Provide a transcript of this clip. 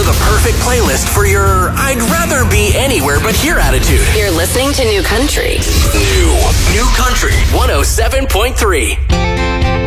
the perfect playlist for your I'd rather be anywhere but here attitude. You're listening to New Country. New Country 107.3.